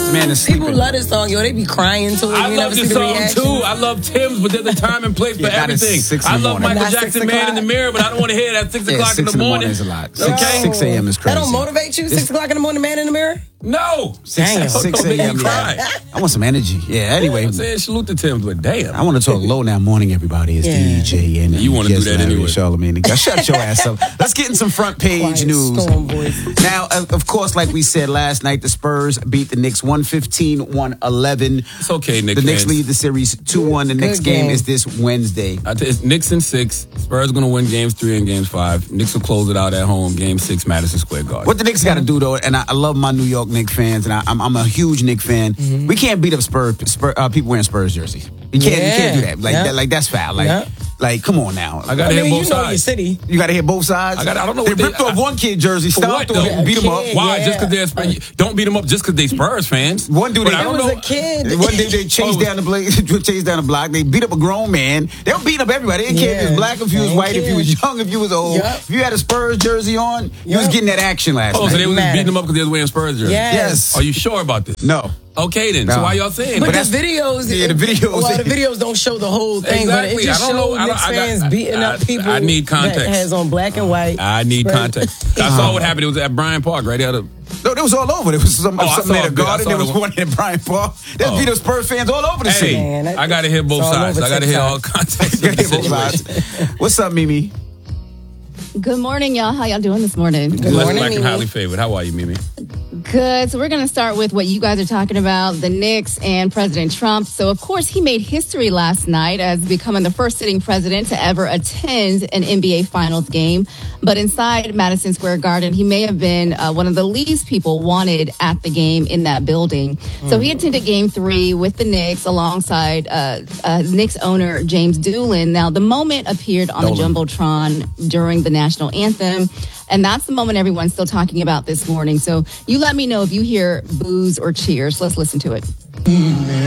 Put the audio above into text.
Man is sleeping. People love this song, yo. They be crying to it. I love this song too. I love Tim's, but there's a time and place for everything. I love Michael Jackson, Man in the Mirror, but I don't want to hear that at 6 o'clock in the morning. 6 in the morning is a lot. Okay? 6 a.m. is crazy. That don't motivate you? 6 o'clock in the morning, Man in the Mirror? No. 6 a.m. Yeah. I want some energy. Yeah, anyway. I'm saying salute to Tim's, but damn. I want to talk low now. Morning, everybody. It's DJ. And you want to do that anyway. Charlamagne. Shut your ass up. Let's get in some front page news. Now, of course, like we said last night, the Spurs beat the Knicks 115-111. It's okay, Knicks. The Knicks lead the series 2-1. The next game is this Wednesday. It's Knicks in 6. Spurs going to win games 3 and games 5. Knicks will close it out at home, game 6, Madison Square Garden. What the Knicks got to do, though, and I love my New York Knicks fans, and I'm a huge Knicks fan. Mm-hmm. We can't beat up people wearing Spurs jerseys. You can't do that. Like that's foul. Like, come on now. I gotta hear both sides. Your city. You gotta hear both sides. I don't know. They ripped off one kid jersey, stomped him, and beat him up. Why? Just because they're don't beat them up just because they Spurs fans. One dude, I was a kid. One day they chased down the block. They beat up a grown man. They were beating up everybody. They didn't care if you was black, if you was white, if you was young, if you was old. Yep. If you had a Spurs jersey on, you was getting that action last night. So they was beating them up because they was wearing Spurs jerseys. Yes. Are you sure about this? No. Okay then. No. So why y'all saying? But the videos, the videos don't show the whole thing. Exactly. But it just shows Knicks fans beating up people. I need context. That has on black and white. I need context. I saw what happened. It was at Bryant Park, right? No, it was all over. There was something at a garden. There was one in Bryant Park. There's beat up Spurs fans all over the city. I got to hear both sides. I got to hear all context. What's up, Mimi? Good morning, y'all. How y'all doing this morning? Good morning, Black and highly favored. How are you, Mimi? Good. So we're going to start with what you guys are talking about, the Knicks and President Trump. So, of course, he made history last night as becoming the first sitting president to ever attend an NBA Finals game. But inside Madison Square Garden, he may have been one of the least people wanted at the game in that building. So he attended Game 3 with the Knicks alongside Knicks owner James Doolin. Now, the moment appeared on the Jumbotron during the national anthem. And that's the moment everyone's still talking about this morning. So you let me know if you hear boos or cheers. Let's listen to it.